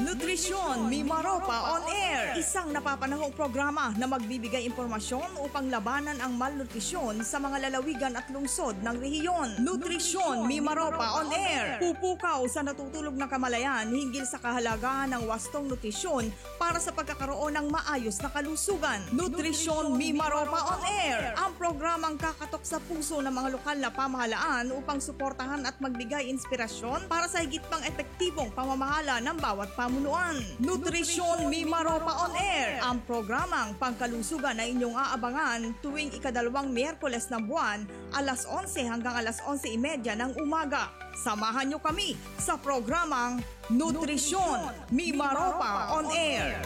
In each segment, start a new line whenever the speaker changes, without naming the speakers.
Nutrisyon Mimaropa on Air. Isang napapanahong programa na magbibigay impormasyon upang labanan ang malnutrisyon sa mga lalawigan at lungsod ng rehiyon. Nutrisyon Mimaropa on Air. Pupukaw sa natutulog na kamalayan hinggil sa kahalagahan ng wastong nutrisyon para sa pagkakaroon ng maayos na kalusugan. Nutrisyon Mimaropa on Air. Ang programang kakatok sa puso ng mga lokal na pamahalaan upang suportahan at magbigay inspirasyon para sa higit pang epektibong pamamahala ng bawat pamunuan. Nutrisyon Mimaropa on Air, ang programang pangkalusugan na inyong aabangan tuwing ikadalawang Miyerkules ng buwan, alas 11 hanggang alas 11:30 ng umaga. Samahan niyo kami sa programang Nutrisyon Mimaropa on Air.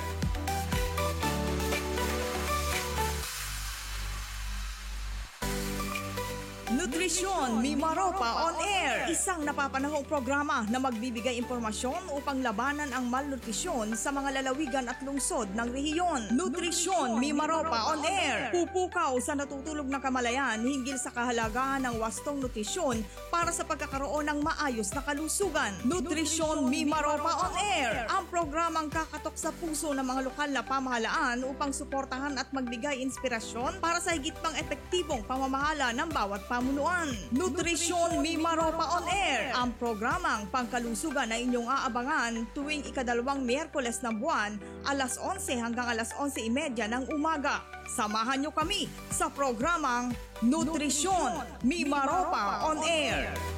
Nutrisyon Mimaropa on Air. Isang napapanahong programa na magbibigay impormasyon upang labanan ang malnutrisyon sa mga lalawigan at lungsod ng rehiyon. Nutrisyon Mimaropa on Air. Pupukaw sa natutulog na kamalayan hinggil sa kahalagahan ng wastong nutrisyon para sa pagkakaroon ng maayos na kalusugan. Nutrisyon Mimaropa on Air. Ang programang kakatok sa puso ng mga lokal na pamahalaan upang suportahan at magbigay inspirasyon para sa higit pang epektibong pamamahala ng bawat pamunuan. Nutrisyon Mimaropa on Air, ang programang pangkalusugan na inyong aabangan tuwing ikadalawang Miyerkules ng buwan, alas 11 hanggang alas 11:30 ng umaga. Samahan niyo kami sa programang Nutrisyon Mimaropa on Air.